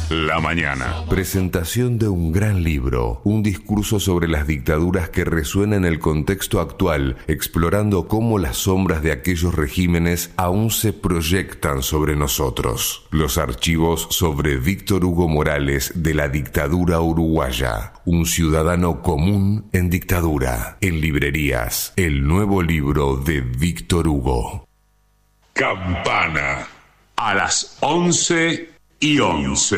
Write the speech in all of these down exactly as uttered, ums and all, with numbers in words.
La mañana. Presentación de un gran libro, un discurso sobre las dictaduras que resuena en el contexto actual, explorando cómo las sombras de aquellos regímenes aún se proyectan sobre nosotros. Los archivos sobre Víctor Hugo Morales de la dictadura uruguaya, un ciudadano común en dictadura. En librerías, el nuevo libro de Víctor Hugo. Campana. A las once y once.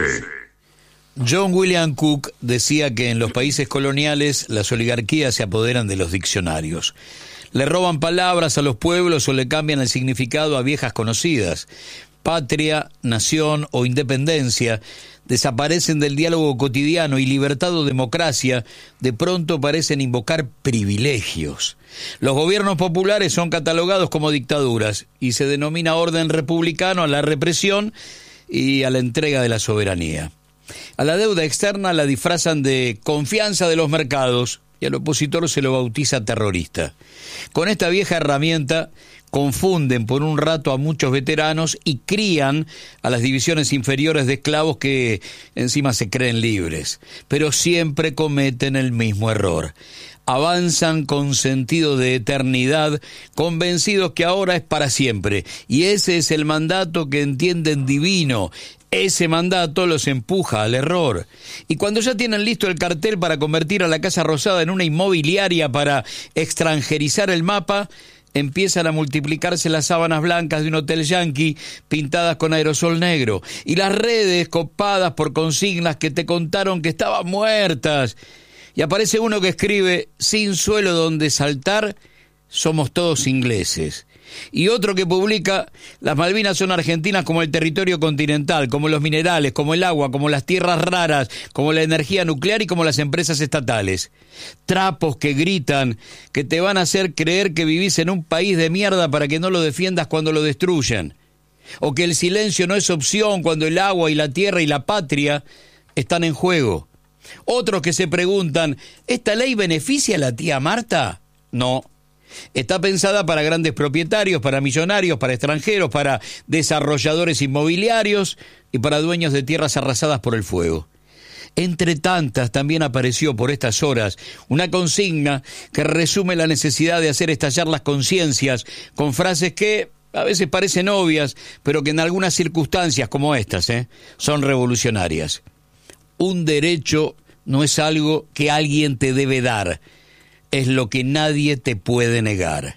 John William Cook decía que en los países coloniales las oligarquías se apoderan de los diccionarios. Le roban palabras a los pueblos o le cambian el significado a viejas conocidas. Patria, nación o independencia desaparecen del diálogo cotidiano y libertad o democracia de pronto parecen invocar privilegios. Los gobiernos populares son catalogados como dictaduras y se denomina orden republicano a la represión y a la entrega de la soberanía. A la deuda externa la disfrazan de confianza de los mercados y al opositor se lo bautiza terrorista. Con esta vieja herramienta confunden por un rato a muchos veteranos y crían a las divisiones inferiores de esclavos que encima se creen libres, pero siempre cometen el mismo error. Avanzan con sentido de eternidad, convencidos que ahora es para siempre, y ese es el mandato que entienden divino. Ese mandato los empuja al error. Y cuando ya tienen listo el cartel para convertir a la Casa Rosada en una inmobiliaria para extranjerizar el mapa, empiezan a multiplicarse las sábanas blancas de un hotel yanqui pintadas con aerosol negro y las redes copadas por consignas que te contaron que estaban muertas. Y aparece uno que escribe: sin suelo donde saltar, somos todos ingleses. Y otro que publica: las Malvinas son argentinas como el territorio continental, como los minerales, como el agua, como las tierras raras, como la energía nuclear y como las empresas estatales. Trapos que gritan que te van a hacer creer que vivís en un país de mierda para que no lo defiendas cuando lo destruyen. O que el silencio no es opción cuando el agua y la tierra y la patria están en juego. Otros que se preguntan: ¿esta ley beneficia a la tía Marta? No. Está pensada para grandes propietarios, para millonarios, para extranjeros, para desarrolladores inmobiliarios y para dueños de tierras arrasadas por el fuego. Entre tantas, también apareció por estas horas una consigna que resume la necesidad de hacer estallar las conciencias con frases que a veces parecen obvias, pero que en algunas circunstancias como estas, ¿eh? son revolucionarias. Un derecho no es algo que alguien te debe dar, es lo que nadie te puede negar.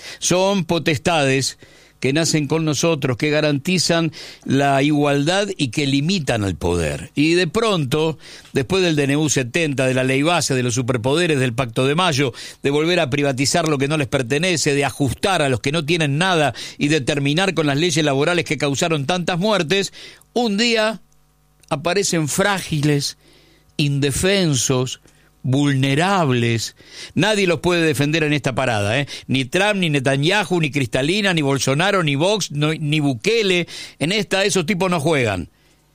Son potestades que nacen con nosotros, que garantizan la igualdad y que limitan al poder. Y de pronto, después del D N U setenta, de la ley base, de los superpoderes, del Pacto de Mayo, de volver a privatizar lo que no les pertenece, de ajustar a los que no tienen nada y de terminar con las leyes laborales que causaron tantas muertes, un día aparecen frágiles, indefensos, vulnerables. Nadie los puede defender en esta parada, ¿eh? Ni Trump, ni Netanyahu, ni Cristalina, ni Bolsonaro, ni Vox, no, ni Bukele. En esta esos tipos no juegan.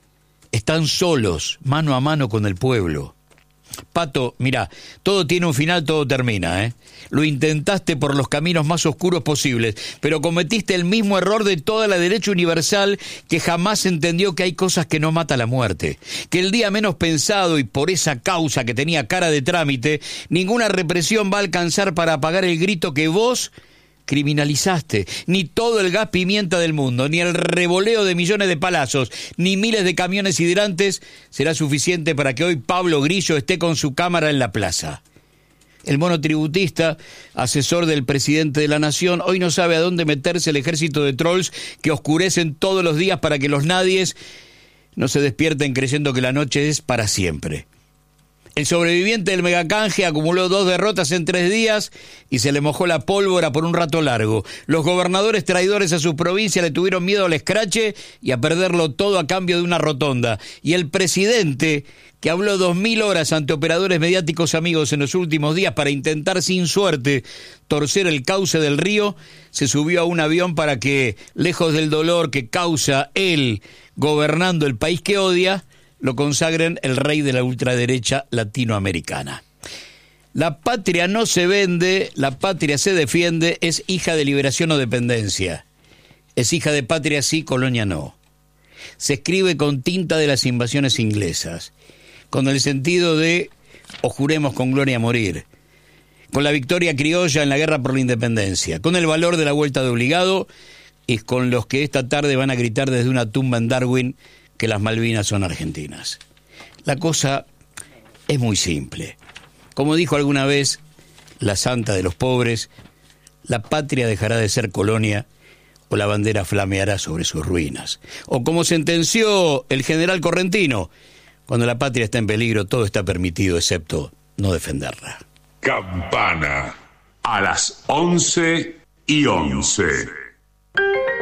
Están solos, mano a mano con el pueblo. Pato, mirá, todo tiene un final, todo termina, ¿eh? Lo intentaste por los caminos más oscuros posibles, pero cometiste el mismo error de toda la derecha universal que jamás entendió que hay cosas que no mata la muerte. Que el día menos pensado y por esa causa que tenía cara de trámite, ninguna represión va a alcanzar para apagar el grito que vos criminalizaste. Ni todo el gas pimienta del mundo, ni el revoleo de millones de palazos, ni miles de camiones hidrantes será suficiente para que hoy Pablo Grillo esté con su cámara en la plaza. El monotributista, asesor del presidente de la nación, hoy no sabe a dónde meterse el ejército de trolls que oscurecen todos los días para que los nadies no se despierten creyendo que la noche es para siempre. El sobreviviente del megacanje acumuló dos derrotas en tres días y se le mojó la pólvora por un rato largo. Los gobernadores traidores a su provincia le tuvieron miedo al escrache y a perderlo todo a cambio de una rotonda. Y el presidente, que habló dos mil horas ante operadores mediáticos amigos en los últimos días para intentar sin suerte torcer el cauce del río, se subió a un avión para que, lejos del dolor que causa él gobernando el país que odia, lo consagren el rey de la ultraderecha latinoamericana. La patria no se vende, la patria se defiende, es hija de liberación o dependencia. Es hija de patria sí, colonia no. se escribe con tinta de las invasiones inglesas, con el sentido de o juremos con gloria a morir, con la victoria criolla en la guerra por la independencia, con el valor de la vuelta de obligado y con los que esta tarde van a gritar desde una tumba en Darwin que las Malvinas son argentinas. La cosa es muy simple. Como dijo alguna vez la santa de los pobres, la patria dejará de ser colonia o la bandera flameará sobre sus ruinas. O como sentenció el general Correntino, cuando la patria está en peligro todo está permitido excepto no defenderla. Campana a las once y once.